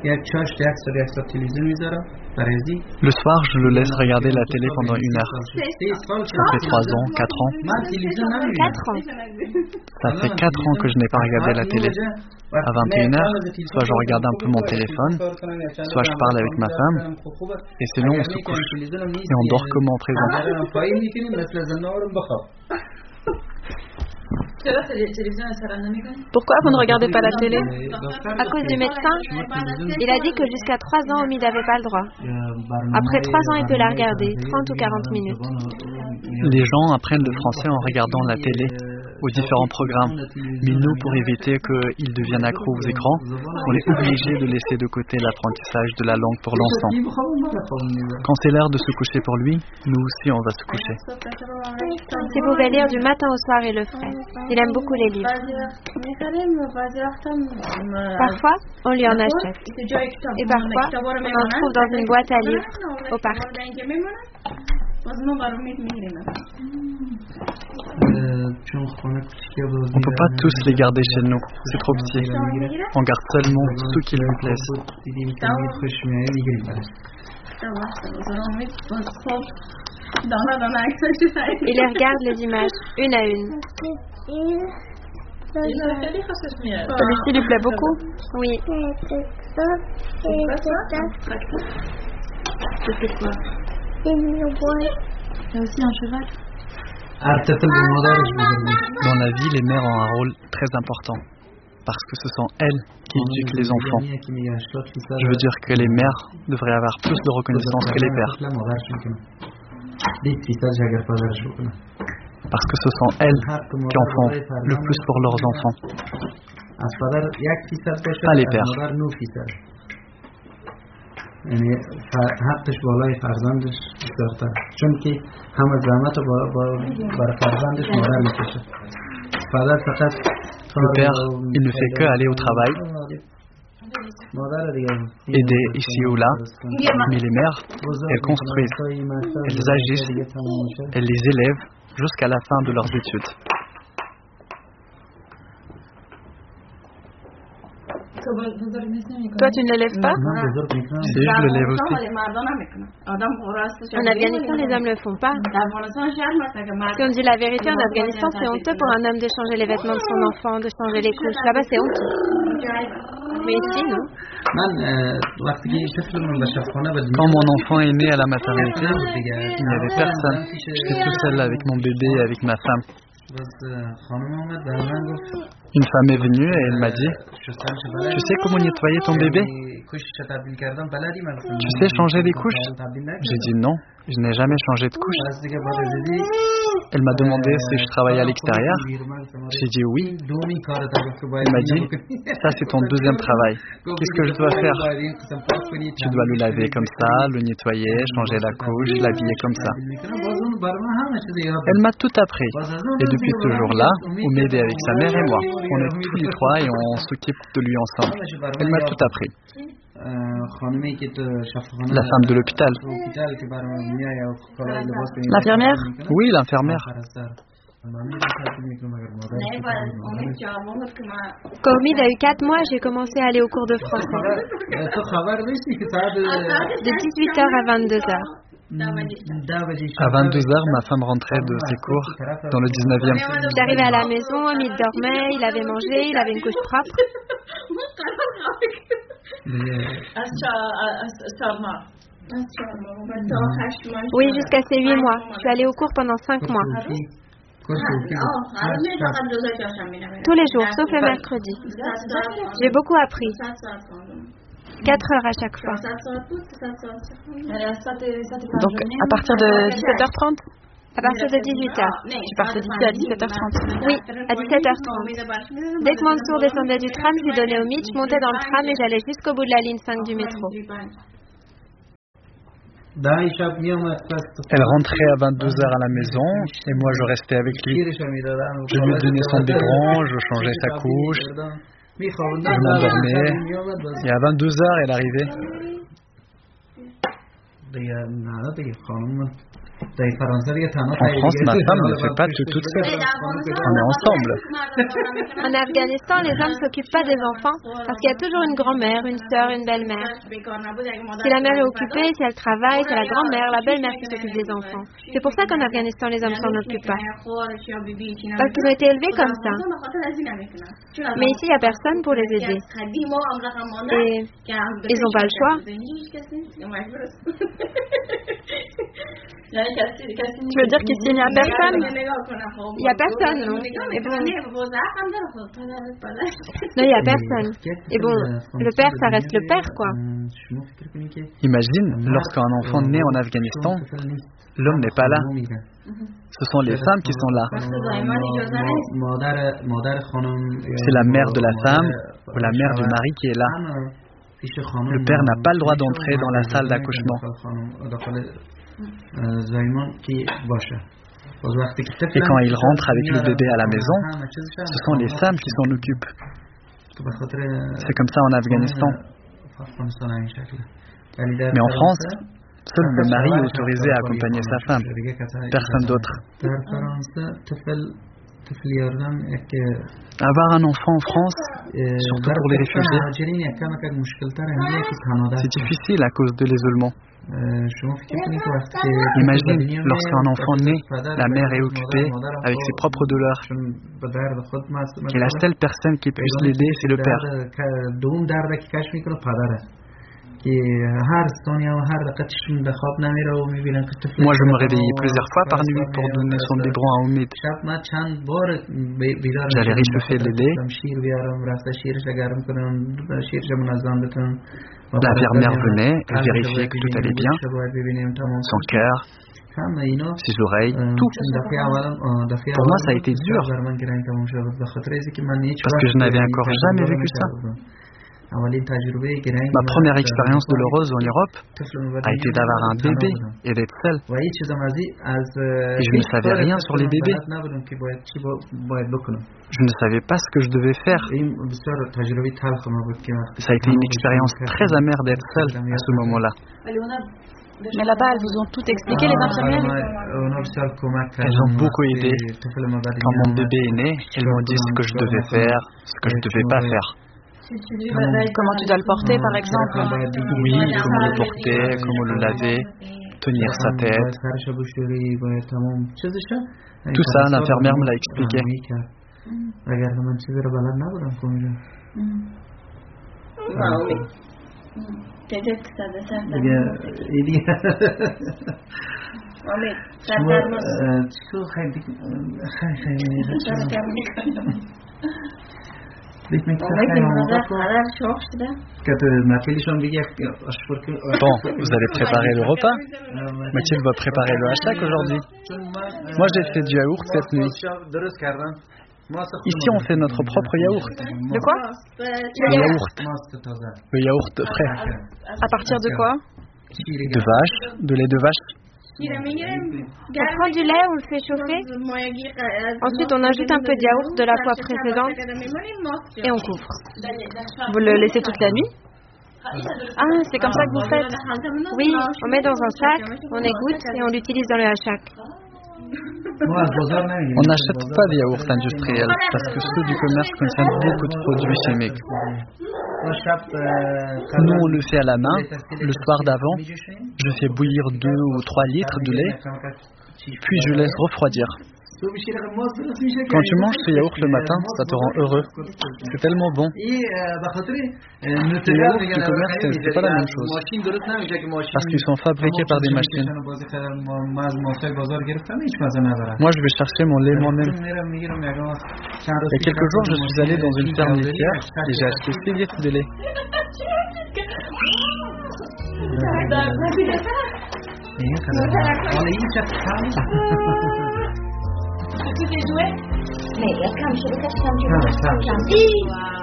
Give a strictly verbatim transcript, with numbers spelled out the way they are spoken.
Le soir, je le laisse regarder la télé pendant une heure. Ça fait trois ans, quatre ans. Quatre ans. Ça fait quatre ans que je n'ai pas regardé la télé. À vingt et une heures, soit je regarde un peu mon téléphone, soit je parle avec ma femme, et sinon on se couche. Et on dort comme en prison. Pourquoi vous ne regardez pas la télé? À cause du médecin. Il a dit que jusqu'à trois ans, Omid n'avait pas le droit. Après trois ans, il peut la regarder, trente ou quarante minutes. Les gens apprennent le français en regardant la télé, aux différents programmes. Mais nous, pour éviter qu'ils deviennent accros aux écrans, on est obligé de laisser de côté l'apprentissage de la langue pour l'enfant. Quand c'est l'heure de se coucher pour lui, nous aussi on va se coucher. Si vous voulez lire du matin au soir, il le ferait. Il aime beaucoup les livres. Parfois, on lui en achète. Et parfois, on en trouve dans une boîte à livres au parc. On ne peut pas tous les garder chez nous, c'est trop petit. On garde seulement ceux qui lui plaisent. Il les regarde les images, une à une. Celui-ci lui plaît beaucoup? Oui. C'est quoi? Il y a aussi un cheval. Dans la vie, les mères ont un rôle très important. Parce que ce sont elles qui éduquent les enfants. Je veux dire que les mères devraient avoir plus de reconnaissance que les pères. Parce que ce sont elles qui en font le plus pour leurs enfants. Pas les pères. یعنی حقش بالای فرزندش بسیارتر چون که همه زحمت رو برای فرزندش مادر میکشه پدر فقط Le père, il ne fait que aller au travail, aider ici ou là, mais les mères, elles construisent, elles agissent, elles les élèvent jusqu'à la fin de leurs études. Toi, tu ne l'élèves pas? Si, je le lève aussi. En Afghanistan, les hommes ne le font pas. Si on dit la vérité, en Afghanistan, c'est honteux pour un homme de changer les vêtements de son enfant, de changer les couches. Là-bas, c'est honteux. Mais ici, non. Quand mon enfant est né à la maternité, il n'y avait personne. J'étais tout seul avec mon bébé et avec ma femme. Une femme est venue et elle m'a dit « Tu sais comment nettoyer ton bébé? Tu sais changer les couches ?» J'ai dit non, je n'ai jamais changé de couche. Elle m'a demandé si je travaillais à l'extérieur. J'ai dit oui. Elle m'a dit « Ça c'est ton deuxième travail. Qu'est-ce que je dois faire? Tu dois le laver comme ça, le nettoyer, changer la couche, l'habiller comme ça. » Elle m'a tout appris. Et depuis ce jour-là, on m'aide avec sa mère et moi. On est tous les trois et on s'occupe de lui ensemble. Elle m'a tout appris. La femme de l'hôpital. L'infirmière? Oui, l'infirmière. Quand Omid a eu quatre mois, j'ai commencé à aller au cours de français. De dix-huit heures à vingt-deux heures. À vingt-deux heures, ma femme rentrait de ses cours dans le dix-neuvième. J'arrivais à la maison, Omid dormait, il avait mangé, il avait une couche propre. Oui, jusqu'à ses huit mois. Je suis allée au cours pendant cinq mois. Tous les jours, sauf le mercredi. J'ai beaucoup appris. quatre heures à chaque fois. Donc, à partir de dix-sept heures trente? À partir de dix-huit heures. Tu partais d'ici à dix-sept heures trente? Oui, à dix-sept heures trente. Dès que Mansour descendait du tram, je lui donnais au mythe, je montais dans le tram et j'allais jusqu'au bout de la ligne cinq du métro. Elle rentrait à vingt-deux heures à la maison et moi je restais avec lui. Je lui donnais son biberon, je changeais sa couche, je m'endormais et à vingt-deux heures elle arrivait. France, ma femme ne fait pas tout toute seule. On est ensemble. En Afghanistan, les hommes ne s'occupent pas des enfants parce qu'il y a toujours une grand-mère, une sœur, une belle-mère. Si la mère est occupée, si elle travaille, c'est la grand-mère, la belle-mère qui s'occupe des enfants. C'est pour ça qu'en Afghanistan, les hommes s'en occupent pas. Parce qu'ils ont été élevés comme ça. Mais ici, il n'y a personne pour les aider. Et ils n'ont pas le choix. Tu veux dire qu'ici, il n'y a personne? Il n'y a personne, non. Et bon... Non, il n'y a personne. Et bon, le père, ça reste le père, quoi. Imagine, lorsqu'un enfant naît en Afghanistan, l'homme n'est pas là. Ce sont les femmes qui sont là. C'est la mère de la femme ou la mère du mari qui est là. Le père n'a pas le droit d'entrer dans la salle d'accouchement. Et quand il rentre avec le bébé à la maison, ce sont les femmes qui s'en occupent. C'est comme ça en Afghanistan. Mais en France, seul le mari est autorisé à accompagner sa femme, personne d'autre. Avoir un enfant en France, surtout pour les réfugiés, c'est difficile à cause de l'isolement. Imagine, lorsqu'un enfant naît, la mère est occupée avec ses propres douleurs. Et la seule personne qui puisse l'aider, c'est le père. Moi, je me réveillais plusieurs fois par nuit pour donner son biberon à Omid. J'allais réchauffer le lait. L'infirmière venait, elle vérifiait que tout allait bien, son cœur, ses oreilles, tout. Pour moi, ça a été dur, parce que je n'avais encore jamais vécu ça. Ma première expérience douloureuse en Europe a été d'avoir un bébé et d'être seule. Et je ne savais rien sur les bébés. Je ne savais pas ce que je devais faire. Ça a été une expérience très amère d'être seule à ce moment-là. Mais là-bas, elles vous ont tout expliqué, les infirmières? Elles ont beaucoup aidé. Quand mon bébé est né, elles m'ont dit ce que je devais faire, ce que je ne devais pas faire. Comment tu dois le porter, par exemple? Oui, comment le porter, comment le laver, tenir sa tête. Tout ça, l'infirmière me l'a expliqué. Bon, vous allez préparer le repas. Mathilde va préparer le hachak aujourd'hui. Moi, j'ai fait du yaourt cette nuit. Ici, on fait notre propre yaourt. De quoi? Le yaourt. Le yaourt frais. À partir de quoi? De vache, de lait de vache. On prend du lait, on le fait chauffer. Ensuite, on ajoute un peu de yaourt de la fois précédente et on couvre. Vous le laissez toute la nuit? Ah, c'est comme ça que vous faites? Oui, on met dans un sac, on égoutte et on l'utilise dans le hachak. On n'achète pas de yaourt industriel parce que ceux du commerce contiennent beaucoup de produits chimiques. Nous, on le fait à la main. Le soir d'avant, je fais bouillir deux ou trois litres de lait, puis je laisse refroidir. Quand tu manges ce yaourt le matin, ça te rend heureux. C'est tellement bon. Le yaourt du commerce, c'est pas la même chose. Parce qu'ils sont fabriqués par des machines. Moi, je vais chercher mon lait moi-même. Il y a quelques jours, je suis allé dans une ferme laitière et j'ai acheté six litres de lait. Tous les jouets? Mais il y a plein de choses.